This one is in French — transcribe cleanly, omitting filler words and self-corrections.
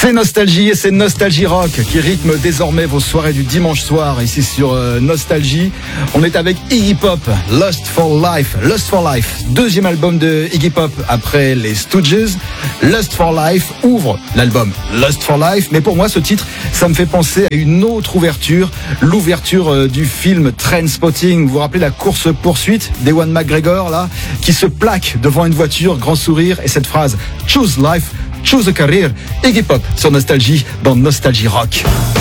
C'est Nostalgie et c'est Nostalgie Rock qui rythme désormais vos soirées du dimanche soir ici sur Nostalgie. On est avec Iggy Pop, Lust for Life. Lust for Life, deuxième album de Iggy Pop après les Stooges. Lust for Life ouvre l'album Lust for Life, mais pour moi ce titre, ça me fait penser à une autre ouverture, l'ouverture du film Trainspotting. Vous vous rappelez la course-poursuite d'Ewan McGregor là, qui se plaque devant une voiture, grand sourire et cette phrase Choose Life, Choose a Career. Iggy Pop sur Nostalgie dans Nostalgie Rock.